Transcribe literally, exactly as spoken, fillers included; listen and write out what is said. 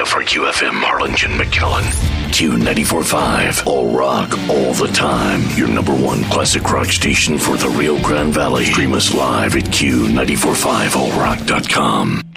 area for Q F M Harlingen McKellen. Q ninety-four point five, all rock, all the time. Your number one classic rock station for the Rio Grande Valley. Stream us live at Q nine four five all rock dot com.